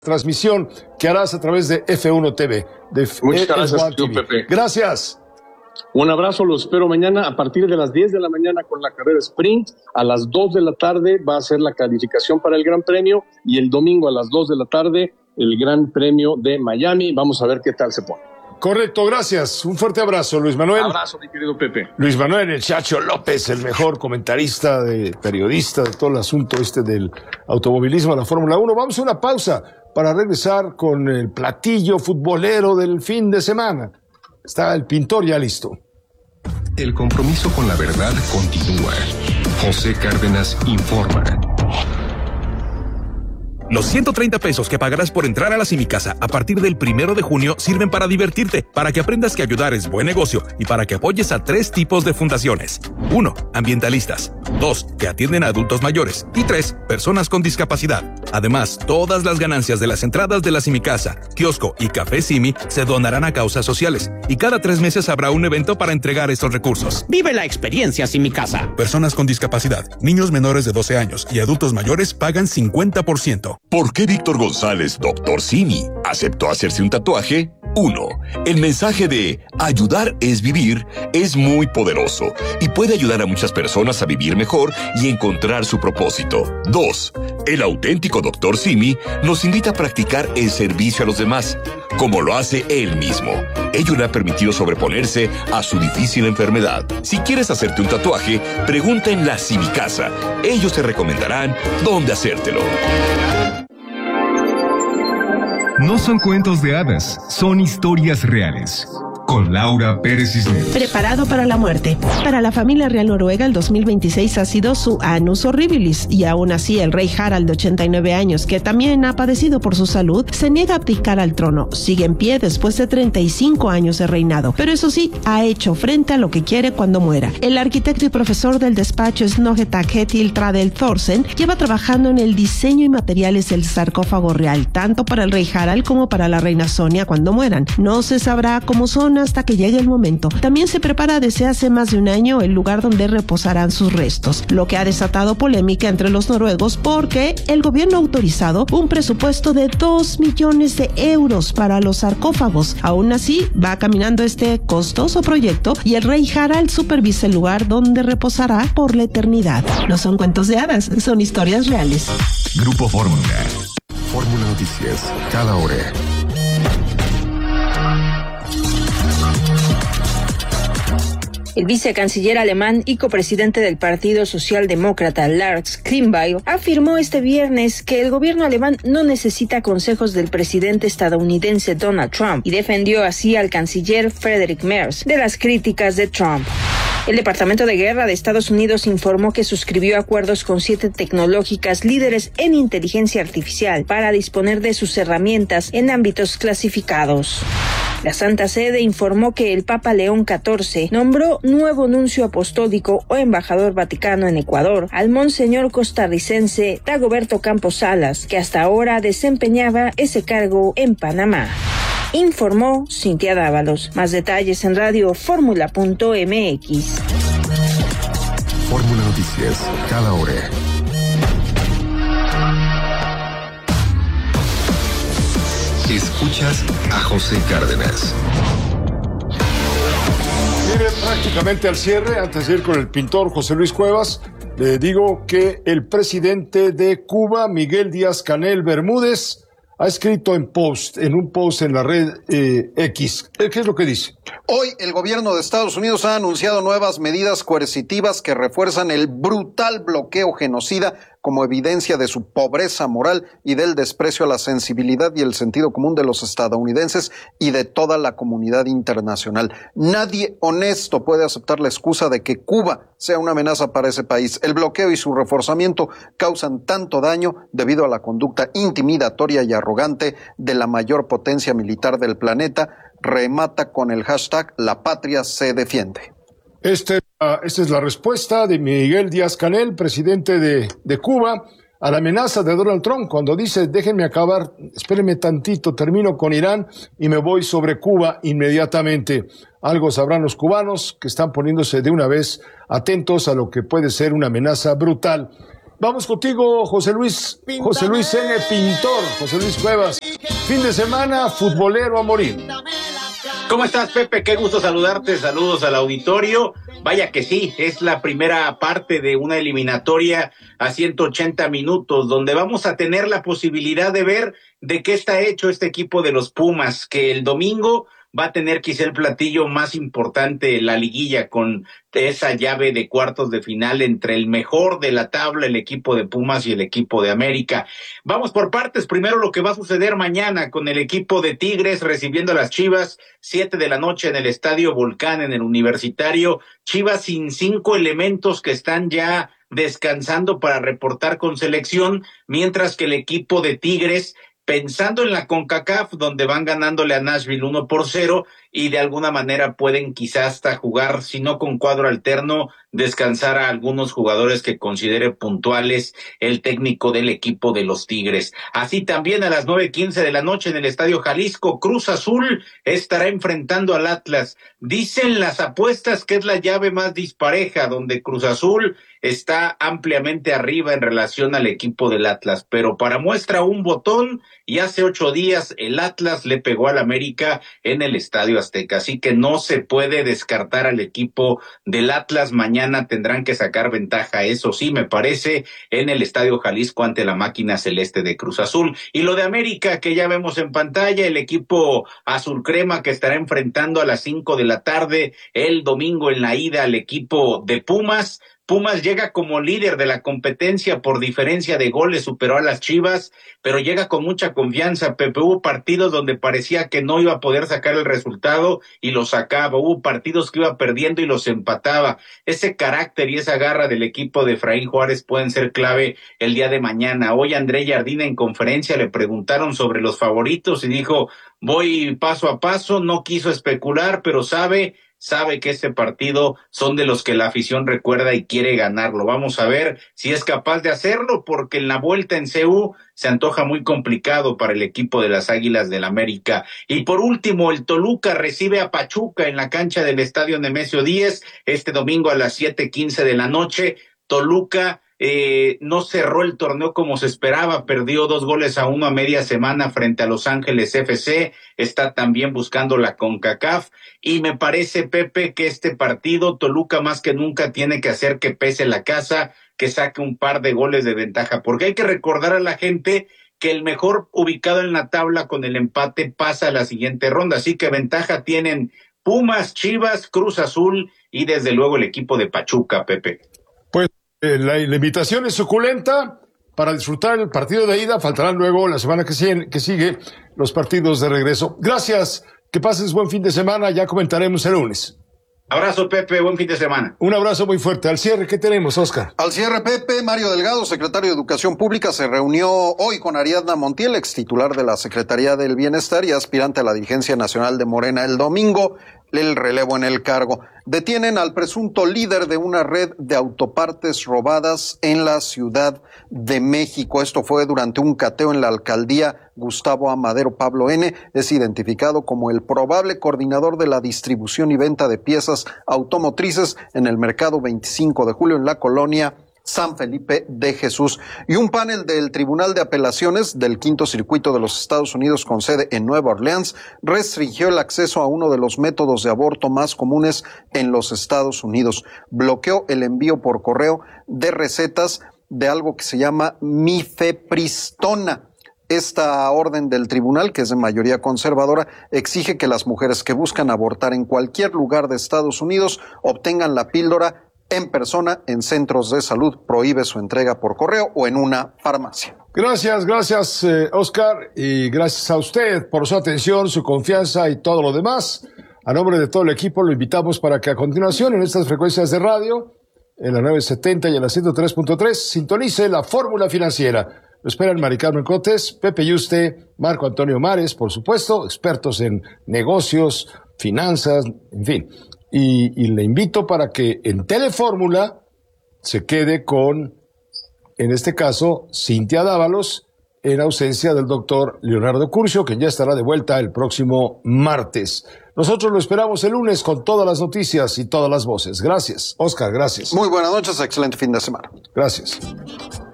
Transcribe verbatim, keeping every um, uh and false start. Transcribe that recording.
Transmisión que harás a través de F uno T V. De Muchas gracias, tío Pepe. Gracias. Un abrazo, los espero mañana a partir de las diez de la mañana con la carrera sprint. A las dos de la tarde va a ser la calificación para el Gran Premio y el domingo a las dos de la tarde el Gran Premio de Miami. Vamos a ver qué tal se pone. Correcto, gracias. Un fuerte abrazo, Luis Manuel. Abrazo, mi querido Pepe. Luis Manuel, el Chacho López, el mejor comentarista, de periodista de todo el asunto este del automovilismo, la Fórmula uno. Vamos a una pausa para regresar con el platillo futbolero del fin de semana. Está el pintor ya listo. El compromiso con la verdad continúa. José Cárdenas informa. Los ciento treinta pesos que pagarás por entrar a la Simicasa a partir del primero de junio sirven para divertirte, para que aprendas que ayudar es buen negocio y para que apoyes a tres tipos de fundaciones. Uno, ambientalistas. Dos, que atienden a adultos mayores. Y tres, personas con discapacidad. Además, todas las ganancias de las entradas de la Simicasa, kiosco y café Simi se donarán a causas sociales. Y cada tres meses habrá un evento para entregar estos recursos. Vive la experiencia Simicasa. Personas con discapacidad, niños menores de doce años y adultos mayores pagan cincuenta por ciento. ¿Por qué Víctor González, doctor Simi, aceptó hacerse un tatuaje? Uno, el mensaje de ayudar es vivir es muy poderoso y puede ayudar a muchas personas a vivir mejor y encontrar su propósito. Dos, el auténtico doctor Simi nos invita a practicar el servicio a los demás, como lo hace él mismo. Ello le ha permitido sobreponerse a su difícil enfermedad. Si quieres hacerte un tatuaje, pregunta en la Simicasa. Ellos te recomendarán dónde hacértelo. No son cuentos de hadas, son historias reales. Con Laura Pérez Cisneros. Preparado para la muerte. Para la familia real noruega, el dos mil veintiséis ha sido su annus horribilis, y aún así el rey Harald, de ochenta y nueve años, que también ha padecido por su salud, se niega a abdicar al trono. Sigue en pie después de treinta y cinco años de reinado, pero eso sí, ha hecho frente a lo que quiere cuando muera. El arquitecto y profesor del despacho Snøhetta Ketil Tradel Thorsen lleva trabajando en el diseño y materiales del sarcófago real, tanto para el rey Harald como para la reina Sonia cuando mueran. No se sabrá cómo son hasta que llegue el momento. También se prepara desde hace más de un año el lugar donde reposarán sus restos, lo que ha desatado polémica entre los noruegos porque el gobierno ha autorizado un presupuesto de dos millones de euros para los sarcófagos. Aún así, va caminando este costoso proyecto y el rey Harald supervisa el lugar donde reposará por la eternidad. No son cuentos de hadas, son historias reales. Grupo Fórmula. Fórmula Noticias, cada hora. El vicecanciller alemán y copresidente del Partido Socialdemócrata, Lars Klingbeil, afirmó este viernes que el gobierno alemán no necesita consejos del presidente estadounidense Donald Trump y defendió así al canciller Friedrich Merz de las críticas de Trump. El Departamento de Guerra de Estados Unidos informó que suscribió acuerdos con siete tecnológicas líderes en inteligencia artificial para disponer de sus herramientas en ámbitos clasificados. La Santa Sede informó que el Papa León catorce nombró nuevo nuncio apostólico o embajador vaticano en Ecuador al monseñor costarricense Dagoberto Campos Salas, que hasta ahora desempeñaba ese cargo en Panamá. Informó Cintia Dávalos. Más detalles en radio fórmula punto m x. Fórmula Noticias, cada hora. Escuchas a José Cárdenas. Mire, prácticamente al cierre, antes de ir con el pintor José Luis Cuevas, le digo que el presidente de Cuba, Miguel Díaz-Canel Bermúdez, ha escrito en post, en un post en la red eh, X. ¿Qué es lo que dice? Hoy el gobierno de Estados Unidos ha anunciado nuevas medidas coercitivas que refuerzan el brutal bloqueo genocida como evidencia de su pobreza moral y del desprecio a la sensibilidad y el sentido común de los estadounidenses y de toda la comunidad internacional. Nadie honesto puede aceptar la excusa de que Cuba sea una amenaza para ese país. El bloqueo y su reforzamiento causan tanto daño debido a la conducta intimidatoria y arrogante de la mayor potencia militar del planeta. Remata con el hashtag La Patria se defiende. Este, uh, esta es la respuesta de Miguel Díaz-Canel, presidente de, de Cuba, a la amenaza de Donald Trump cuando dice: déjenme acabar, espérenme tantito, termino con Irán y me voy sobre Cuba inmediatamente. Algo sabrán los cubanos que están poniéndose de una vez atentos a lo que puede ser una amenaza brutal. Vamos contigo, José Luis, José Luis N. Pintor, José Luis Cuevas. Fin de semana, futbolero a morir. ¿Cómo estás, Pepe? Qué gusto saludarte, saludos al auditorio. Vaya que sí, es la primera parte de una eliminatoria a ciento ochenta minutos, donde vamos a tener la posibilidad de ver de qué está hecho este equipo de los Pumas, que el domingo va a tener quizá el platillo más importante en la liguilla, con esa llave de cuartos de final entre el mejor de la tabla, el equipo de Pumas y el equipo de América. Vamos por partes. Primero lo que va a suceder mañana con el equipo de Tigres recibiendo a las Chivas, siete de la noche en el Estadio Volcán, en el Universitario. Chivas sin cinco elementos que están ya descansando para reportar con selección, mientras que el equipo de Tigres, pensando en la CONCACAF, donde van ganándole a Nashville uno por cero, y de alguna manera pueden quizás hasta jugar, si no con cuadro alterno, descansar a algunos jugadores que considere puntuales el técnico del equipo de los Tigres. Así también a las nueve quince de la noche en el Estadio Jalisco, Cruz Azul estará enfrentando al Atlas. Dicen las apuestas que es la llave más dispareja, donde Cruz Azul está ampliamente arriba en relación al equipo del Atlas, pero para muestra un botón, y hace ocho días el Atlas le pegó al América en el Estadio Azteca, así que no se puede descartar al equipo del Atlas. Mañana tendrán que sacar ventaja, eso sí, me parece, en el Estadio Jalisco ante la máquina celeste de Cruz Azul. Y lo de América, que ya vemos en pantalla, el equipo azul crema que estará enfrentando a las cinco de la tarde el domingo en la ida al equipo de Pumas. Pumas llega como líder de la competencia por diferencia de goles, superó a las Chivas, pero llega con mucha confianza. Pepe, hubo partidos donde parecía que no iba a poder sacar el resultado y lo sacaba. Hubo partidos que iba perdiendo y los empataba. Ese carácter y esa garra del equipo de Efraín Juárez pueden ser clave el día de mañana. Hoy André Jardine en conferencia le preguntaron sobre los favoritos y dijo, voy paso a paso, no quiso especular, pero sabe... sabe que este partido son de los que la afición recuerda y quiere ganarlo. Vamos a ver si es capaz de hacerlo, porque en la vuelta en C U se antoja muy complicado para el equipo de las Águilas del América. Y por último, el Toluca recibe a Pachuca en la cancha del Estadio Nemesio Díez este domingo a las siete quince de la noche. Toluca Eh, no cerró el torneo como se esperaba, perdió dos goles a uno a media semana frente a Los Ángeles F C, está también buscando la CONCACAF, y me parece, Pepe, que este partido Toluca más que nunca tiene que hacer que pese la casa, que saque un par de goles de ventaja, porque hay que recordar a la gente que el mejor ubicado en la tabla con el empate pasa a la siguiente ronda, así que ventaja tienen Pumas, Chivas, Cruz Azul y desde luego el equipo de Pachuca, Pepe. Pues Eh, la, la invitación es suculenta para disfrutar el partido de ida. Faltarán luego la semana que sigue, que sigue los partidos de regreso. Gracias, que pases buen fin de semana, ya comentaremos el lunes. Abrazo, Pepe, buen fin de semana. Un abrazo muy fuerte. Al cierre, ¿qué tenemos, Oscar? Al cierre, Pepe, Mario Delgado, secretario de Educación Pública, se reunió hoy con Ariadna Montiel, ex titular de la Secretaría del Bienestar y aspirante a la dirigencia nacional de Morena. El domingo, el relevo en el cargo. Detienen al presunto líder de una red de autopartes robadas en la Ciudad de México. Esto fue durante un cateo en la alcaldía Gustavo Amadero. Pablo N. es identificado como el probable coordinador de la distribución y venta de piezas automotrices en el mercado veinticinco de julio en la colonia San Felipe de Jesús. Y un panel del Tribunal de Apelaciones del Quinto Circuito de los Estados Unidos con sede en Nueva Orleans restringió el acceso a uno de los métodos de aborto más comunes en los Estados Unidos. Bloqueó el envío por correo de recetas de algo que se llama mifepristona. Esta orden del tribunal, que es de mayoría conservadora, exige que las mujeres que buscan abortar en cualquier lugar de Estados Unidos obtengan la píldora en persona en centros de salud. Prohíbe su entrega por correo o en una farmacia. Gracias, gracias, eh, Oscar, y gracias a usted por su atención, su confianza y todo lo demás. A nombre de todo el equipo lo invitamos para que a continuación en estas frecuencias de radio, en la nueve setenta y en la ciento tres punto tres, sintonice la Fórmula Financiera. Lo esperan Mari Carmen Cotes, Pepe Yuste, Marco Antonio Mares, por supuesto, expertos en negocios, finanzas, en fin. Y, y le invito para que en Telefórmula se quede con, en este caso, Cintia Dávalos, en ausencia del doctor Leonardo Curcio, que ya estará de vuelta el próximo martes. Nosotros lo esperamos el lunes con todas las noticias y todas las voces. Gracias, Oscar, gracias. Muy buenas noches, excelente fin de semana. Gracias.